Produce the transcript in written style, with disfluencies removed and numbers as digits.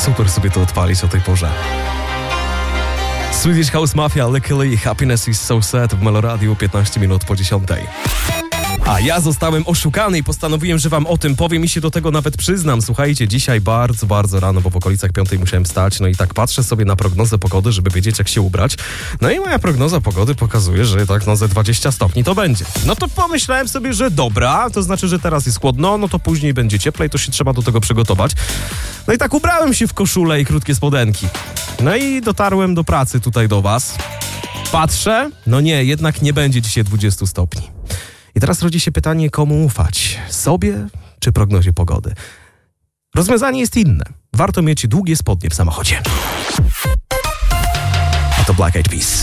Super sobie to odpalić o tej porze. Swedish House Mafia, Luckily, Happiness is so sad w Meloradiu 15 minut po 10. A ja zostałem oszukany i postanowiłem, że wam o tym powiem i się do tego nawet przyznam. Słuchajcie, dzisiaj bardzo, bardzo rano, bo w okolicach 5 musiałem wstać, no i tak patrzę sobie na prognozę pogody, żeby wiedzieć, jak się ubrać. No i moja prognoza pogody pokazuje, że tak no ze 20 stopni to będzie. No to pomyślałem sobie, że dobra, to znaczy, że teraz jest chłodno, no to później będzie cieplej, to się trzeba do tego przygotować. No i tak ubrałem się w koszulę i krótkie spodenki. No i dotarłem do pracy tutaj do was. Patrzę, no nie, jednak nie będzie dzisiaj 20 stopni. I teraz rodzi się pytanie, komu ufać? Sobie czy prognozie pogody? Rozwiązanie jest inne. Warto mieć długie spodnie w samochodzie. A to Black Eyed Peas.